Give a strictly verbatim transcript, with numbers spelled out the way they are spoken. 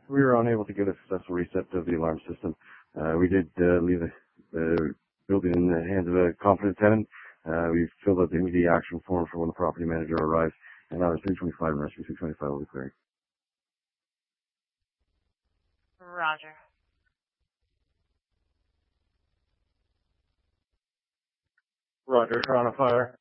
we were unable to get a successful reset of the alarm system. Uh, we did uh, leave the, the building in the hands of a competent tenant. Uh, we filled out the immediate action form for when the property manager arrives, and that was three twenty-five and rescue six twenty-five will be clearing. Roger. Roger, you're on a fire.